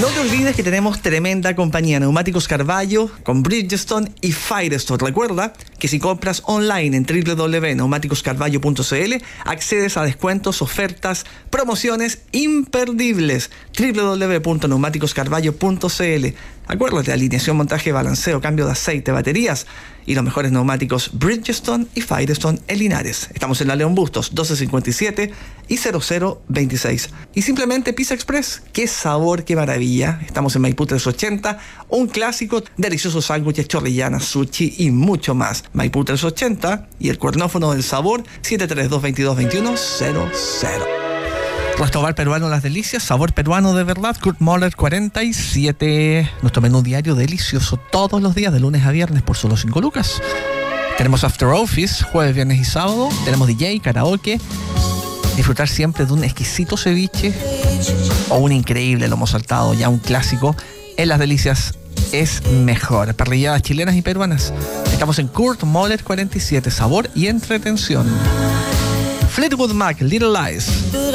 No te olvides que tenemos tremenda compañía, Neumáticos Carvalho con Bridgestone y Firestone. Recuerda que si compras online en www.neumáticoscarvalho.cl accedes a descuentos, ofertas, promociones imperdibles. www.neumáticoscarvalho.cl. Acuérdate, alineación, montaje, balanceo, cambio de aceite, baterías y los mejores neumáticos Bridgestone y Firestone en Linares. Estamos en la León Bustos 1257 y 0026. Y simplemente Pizza Express. ¡Qué sabor, qué maravilla! Estamos en Maipú 380, un clásico, deliciosos sándwiches, chorrillanas, sushi y mucho más. Maipú 380 y el cuernófono del sabor 732-2221-00. Restaurante peruano Las Delicias, sabor peruano de verdad, Kurt Moller 47. Nuestro menú diario delicioso todos los días, de lunes a viernes, por solo 5 lucas. Tenemos After Office, jueves, viernes y sábado. Tenemos DJ, karaoke. Disfrutar siempre de un exquisito ceviche o un increíble lomo saltado, ya un clásico. En Las Delicias es mejor. Parrilladas chilenas y peruanas. Estamos en Kurt Moller 47, sabor y entretención. Fleetwood Mac, Little Lies.